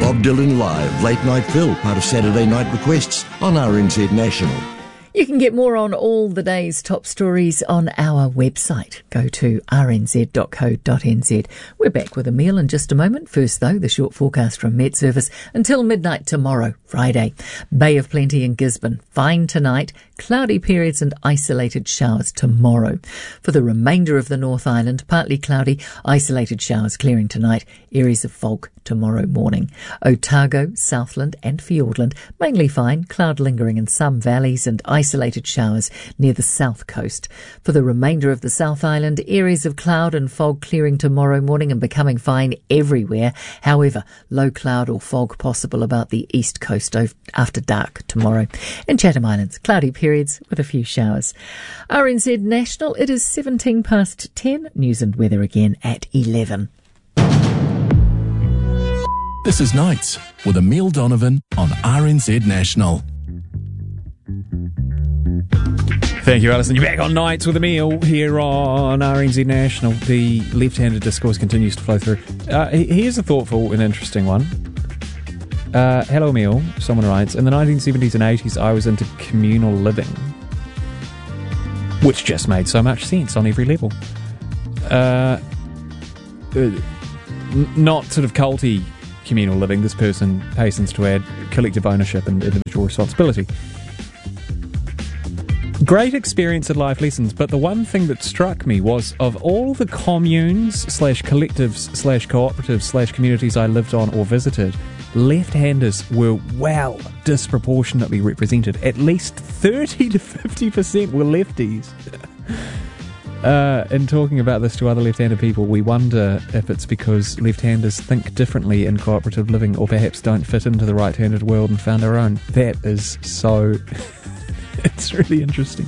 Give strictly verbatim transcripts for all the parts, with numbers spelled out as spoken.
Bob Dylan Live, Late Night Phil, part of Saturday Night Requests on R N Z National. You can get more on all the day's top stories on our website. Go to r n z dot co dot n z. We're back with Emile in just a moment. First, though, the short forecast from Met Service until midnight tomorrow, Friday. Bay of Plenty in Gisborne. Fine tonight. Cloudy periods and isolated showers tomorrow. For the remainder of the North Island, partly cloudy, isolated showers clearing tonight. Areas of fog tomorrow morning. Otago, Southland and Fiordland, mainly fine. Cloud lingering in some valleys and isolated showers near the south coast. For the remainder of the South Island, areas of cloud and fog clearing tomorrow morning and becoming fine everywhere. However, low cloud or fog possible about the east coast after dark tomorrow. In Chatham Islands, cloudy periods with a few showers. R N Z National, it is seventeen past ten. News and weather again at eleven. This is Nights with Emile Donovan on R N Z National. Thank you, Alison. You're back on Nights with Emile here on R N Z National. The left-handed discourse continues to flow through. Uh, here's a thoughtful and interesting one. Uh, hello, Emile. Someone writes, in the nineteen seventies and eighties, I was into communal living, which just made so much sense on every level. Uh, uh, n- not sort of culty communal living. This person hastens to add collective ownership and individual responsibility. Great experience and life lessons, but the one thing that struck me was of all the communes slash collectives slash cooperatives slash communities I lived on or visited, left-handers were well disproportionately represented. At least thirty to fifty percent were lefties. Uh, in talking about this to other left-handed people, we wonder if it's because left-handers think differently in cooperative living or perhaps don't fit into the right-handed world and found our own. That is so... it's really interesting.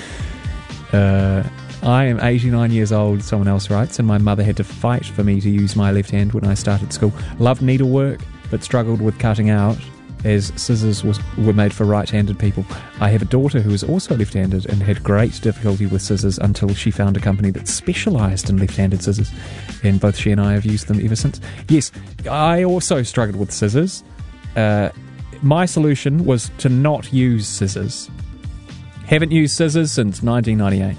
Uh, I am eighty-nine years old, someone else writes, and my mother had to fight for me to use my left hand when I started school. Loved needlework, but struggled with cutting out, as scissors was, were made for right-handed people. I have a daughter who is also left-handed and had great difficulty with scissors until she found a company that specialised in left-handed scissors, and both she and I have used them ever since. Yes, I also struggled with scissors. Uh, my solution was to not use scissors. Haven't used scissors since nineteen ninety-eight.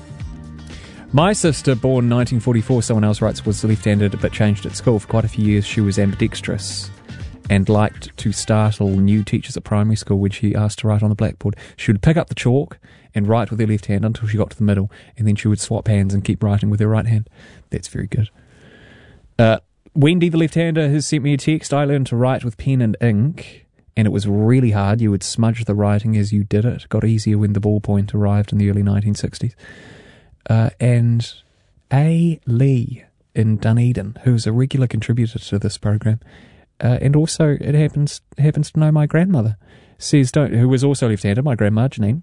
My sister, born nineteen forty-four, someone else writes, was left-handed but changed at school. For quite a few years she was ambidextrous and liked to startle new teachers at primary school when she asked to write on the blackboard. She would pick up the chalk and write with her left hand until she got to the middle, and then she would swap hands and keep writing with her right hand. That's very good. Uh, Wendy, the left-hander, has sent me a text. I learned to write with pen and ink, and it was really hard. You would smudge the writing as you did it. It got easier when the ballpoint arrived in the early nineteen sixties. Uh, and A. Lee in Dunedin, who's a regular contributor to this program, Uh, and also, it happens happens to know my grandmother, says, don't, who was also left-handed, my grandma, Janine.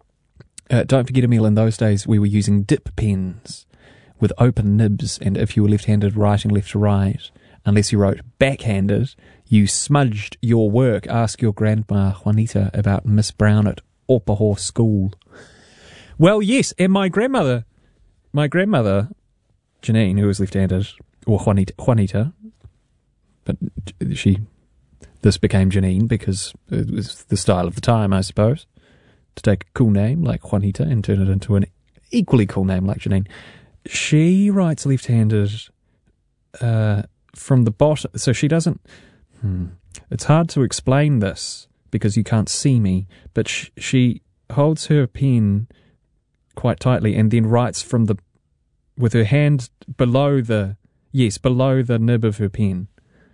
Uh, don't forget, Emile, in those days we were using dip pens with open nibs, and if you were left-handed writing left to right, unless you wrote backhanded, you smudged your work. Ask your grandma, Juanita, about Miss Brown at Opahaw School. Well, yes, and my grandmother, my grandmother, Janine, who was left-handed, or Juanita, Juanita, but she, this became Janine because it was the style of the time, I suppose, to take a cool name like Juanita and turn it into an equally cool name like Janine. She writes left-handed uh, from the bottom, so she doesn't... Hmm, it's hard to explain this because you can't see me, but sh- she holds her pen quite tightly and then writes from the... with her hand below the... yes, below the nib of her pen.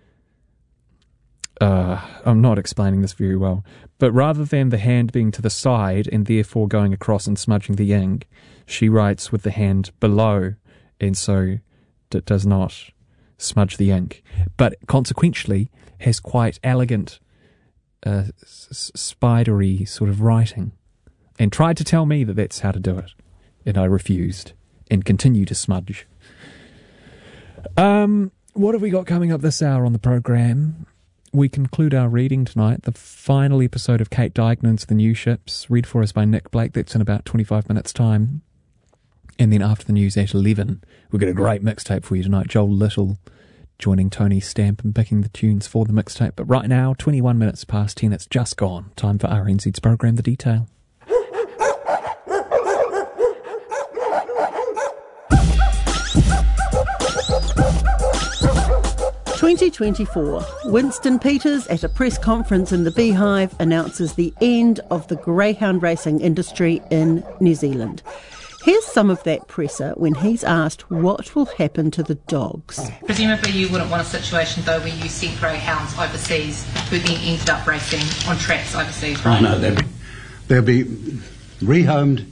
Uh, I'm not explaining this very well, but rather than the hand being to the side and therefore going across and smudging the ink, she writes with the hand below, and so it does not smudge the ink, but consequently has quite elegant, uh, s- spidery sort of writing, and tried to tell me that that's how to do it, and I refused, and continue to smudge. Um, what have we got coming up this hour on the program? We conclude our reading tonight, the final episode of Kate Dignan's The New Ships, read for us by Nick Blake. That's in about twenty-five minutes' time. And then after the news at eleven, we've got a great mixtape for you tonight. Joel Little, joining Tony Stamp and picking the tunes for the mixtape. But right now, twenty-one minutes past ten, it's just gone. Time for R N Z's program, The Detail. twenty twenty-four. Winston Peters at a press conference in the Beehive announces the end of the greyhound racing industry in New Zealand. Here's some of that presser when he's asked what will happen to the dogs. Presumably you wouldn't want a situation though where you sent greyhounds overseas who then ended up racing on tracks overseas, right? Oh no, they'll be, they'll be rehomed,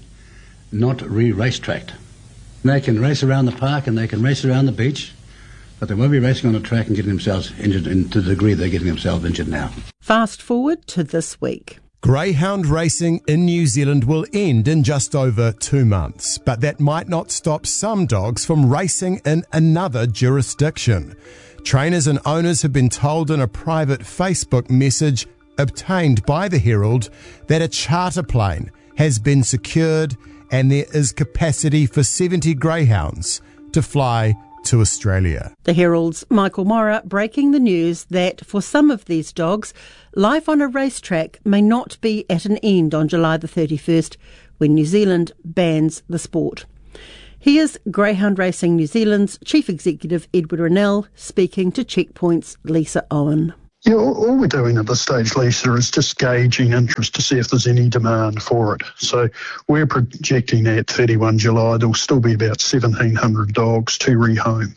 not re-racetracked. They can race around the park and they can race around the beach, but they won't be racing on a track and getting themselves injured in, to the degree they're getting themselves injured now. Fast forward to this week. Greyhound racing in New Zealand will end in just over two months, but that might not stop some dogs from racing in another jurisdiction. Trainers and owners have been told in a private Facebook message obtained by the Herald that a charter plane has been secured and there is capacity for seventy greyhounds to fly to Australia. The Herald's Michael Morra breaking the news that for some of these dogs, life on a racetrack may not be at an end on July the thirty-first when New Zealand bans the sport. Here's Greyhound Racing New Zealand's Chief Executive Edward Rennell speaking to Checkpoint's Lisa Owen. Yeah, all, all we're doing at this stage, Lisa, is just gauging interest to see if there's any demand for it. So we're projecting at thirty-first of July there'll still be about seventeen hundred dogs to rehome.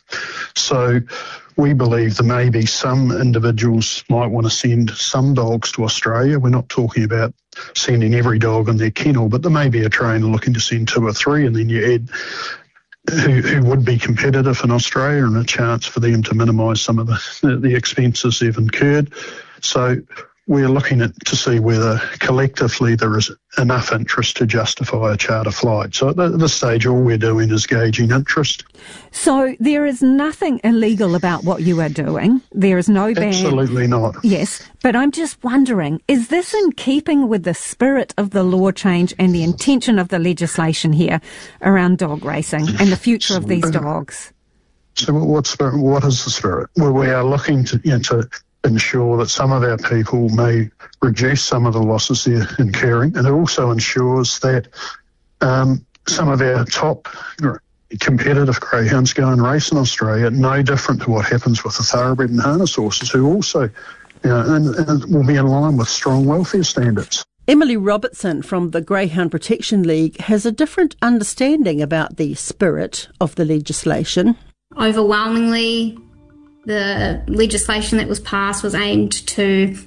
So we believe there may be some individuals might want to send some dogs to Australia. We're not talking about sending every dog in their kennel, but there may be a trainer looking to send two or three, and then you add Who, who would be competitive in Australia and a chance for them to minimise some of the, the expenses they've incurred. So we're looking at to see whether collectively there is enough interest to justify a charter flight. So at this stage, all we're doing is gauging interest. So there is nothing illegal about what you are doing. There is no ban. Absolutely not. Yes, but I'm just wondering, is this in keeping with the spirit of the law change and the intention of the legislation here around dog racing and the future of these dogs? So what spirit? What is the spirit? Well, we are looking to, you know, to ensure that some of our people may reduce some of the losses they're incurring, and it also ensures that um, some of our top competitive greyhounds go and race in Australia, no different to what happens with the thoroughbred and harness horses, who also, you know, and, and will be in line with strong welfare standards. Emily Robertson from the Greyhound Protection League has a different understanding about the spirit of the legislation. Overwhelmingly, the legislation that was passed was aimed to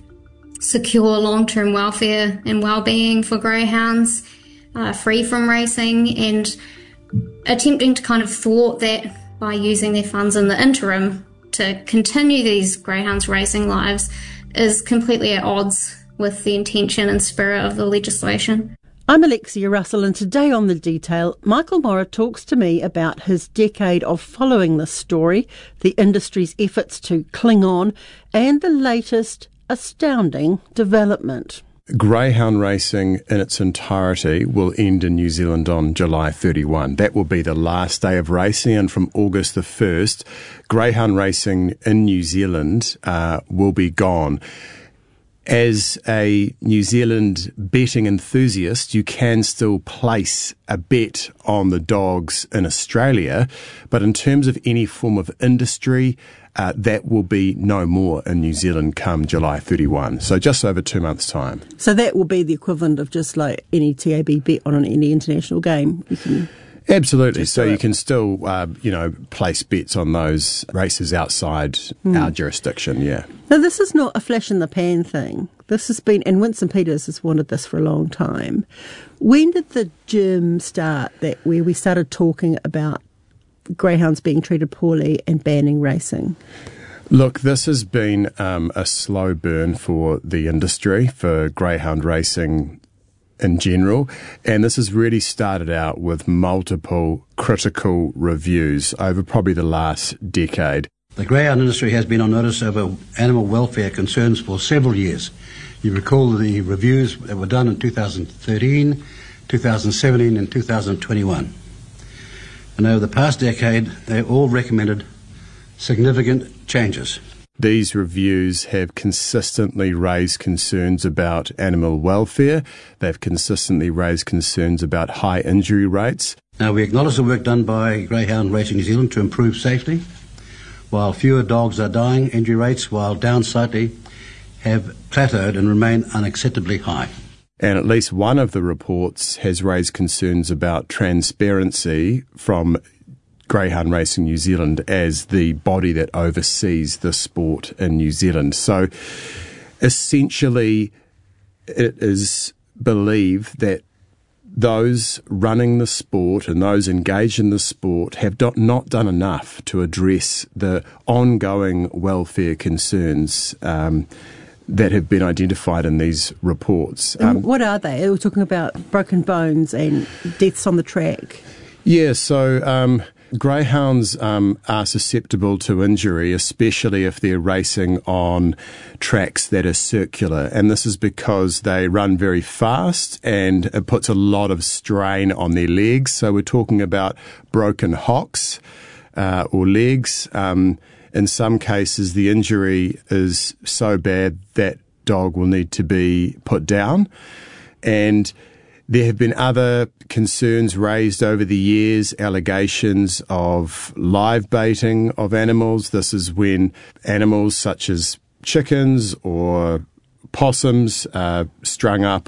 secure long-term welfare and well-being for greyhounds, uh, free from racing, and attempting to kind of thwart that by using their funds in the interim to continue these greyhounds' racing lives is completely at odds with the intention and spirit of the legislation. I'm Alexia Russell, and today on The Detail, Michael Morra talks to me about his decade of following this story, the industry's efforts to cling on, and the latest astounding development. Greyhound racing in its entirety will end in New Zealand on July thirty-first. That will be the last day of racing, and from August the first, greyhound racing in New Zealand uh, will be gone. As a New Zealand betting enthusiast, you can still place a bet on the dogs in Australia, but in terms of any form of industry, uh, that will be no more in New Zealand come July thirty-first. So just over two months' time. So that will be the equivalent of just like any T A B bet on an, any international game. You can Absolutely. So you can still, uh, you know, place bets on those races outside mm. our jurisdiction, yeah. Now, this is not a flash in the pan thing. This has been, and Winston Peters has wanted this for a long time. When did the germ start that where we started talking about greyhounds being treated poorly and banning racing? Look, this has been um, a slow burn for the industry, for greyhound racing in general, and this has really started out with multiple critical reviews over probably the last decade. The greyhound industry has been on notice over animal welfare concerns for several years. You recall the reviews that were done in two thousand thirteen, two thousand seventeen and two thousand twenty-one. And over the past decade, they all recommended significant changes. These reviews have consistently raised concerns about animal welfare. They've consistently raised concerns about high injury rates. Now, we acknowledge the work done by Greyhound Racing New Zealand to improve safety. While fewer dogs are dying, injury rates, while down slightly, have plateaued and remain unacceptably high. And at least one of the reports has raised concerns about transparency from Greyhound Racing New Zealand as the body that oversees the sport in New Zealand. So essentially, it is believed that those running the sport and those engaged in the sport have do- not done enough to address the ongoing welfare concerns um, that have been identified in these reports. Um, what are they? We're talking about broken bones and deaths on the track. Yeah, so um, greyhounds um, are susceptible to injury, especially if they're racing on tracks that are circular. And this is because they run very fast and it puts a lot of strain on their legs. So we're talking about broken hocks uh, or legs. Um, in some cases, the injury is so bad that dog will need to be put down. And there have been other concerns raised over the years, allegations of live baiting of animals. This is when animals such as chickens or possums are strung up